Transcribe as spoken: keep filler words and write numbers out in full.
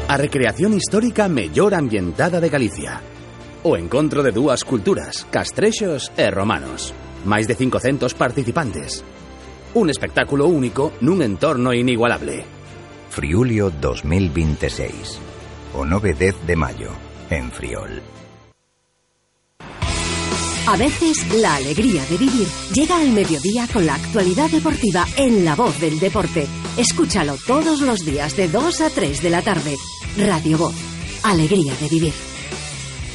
A recreación histórica mellor ambientada de Galicia. O encontro de dúas culturas, castrexos e romanos. Máis de cincocentos participantes. Un espectáculo único nun entorno inigualable. Friulio dos mil veintiséis. O nove e dez de mayo, en Friol. A veces, la alegría de vivir llega al mediodía con la actualidad deportiva en La Voz del Deporte. Escúchalo todos los días de dos a tres de la tarde. Radio Voz. Alegría de vivir.